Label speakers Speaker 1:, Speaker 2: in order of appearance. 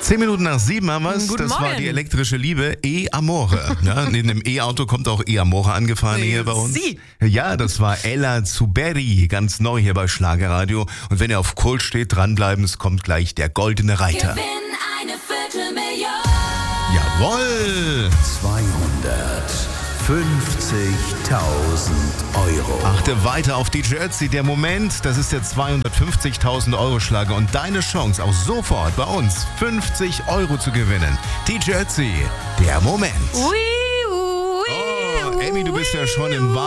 Speaker 1: 10 Minuten nach 7 haben wir's.
Speaker 2: Guten
Speaker 1: Das war
Speaker 2: Morgen.
Speaker 1: die elektrische Liebe E-Amore. Ja, neben dem E-Auto kommt auch E-Amore angefahren hier bei uns.
Speaker 2: Sie.
Speaker 1: Ja, das war Ella Zuberi, ganz neu hier bei Schlagerradio. Und wenn ihr auf Kult steht, dranbleiben, es kommt gleich der goldene Reiter.
Speaker 3: Gewinn eine Viertelmillion.
Speaker 1: Jawohl!
Speaker 4: 250.000 Euro.
Speaker 1: Achte weiter auf DJ Ötzi. Der Moment, das ist der 250.000 Euro Schlager und deine Chance, auch sofort bei uns 50 Euro zu gewinnen. DJ Ötzi, der Moment.
Speaker 2: Ui, ui,
Speaker 1: Oh, Amy, du bist ja schon im